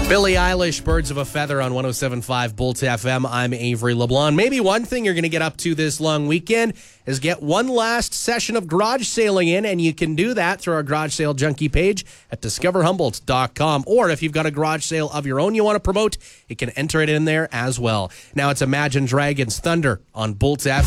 Billie Eilish, Birds of a Feather on 107.5 Bolt FM. I'm Avery LeBlanc. Maybe one thing you're going to get up to this long weekend is get one last session of garage sailing in, and you can do that through our Garage Sale Junkie page at discoverhumboldt.com. Or if you've got a garage sale of your own you want to promote, you can enter it in there as well. Now it's Imagine Dragons Thunder on Bolt FM.